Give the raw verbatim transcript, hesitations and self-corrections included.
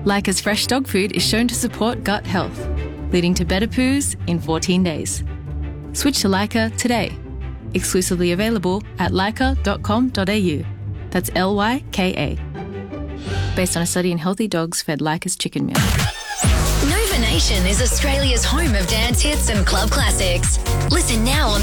Lyca's fresh dog food is shown to support gut health, leading to better poos in fourteen days. Switch to Lyca today. Exclusively available at lyca dot com dot a u. That's L Y K A. Based on a study in healthy dogs fed Lyca's chicken meal. Nova Nation is Australia's home of dance hits and club classics. Listen now on